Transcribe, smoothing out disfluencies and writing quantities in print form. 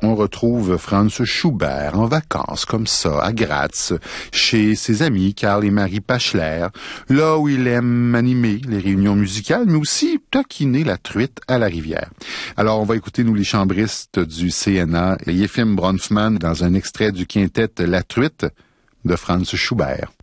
on retrouve Franz Schubert en vacances comme ça, à Graz, chez ses amis Karl et Marie Pachler, là où il aime animer les réunions musicales, mais aussi taquiner la truite à la rivière. Alors, on va écouter, nous, les chambristes du CNA, Yefim Bronfman, dans un extrait du quintet La Truite de Franz Schubert.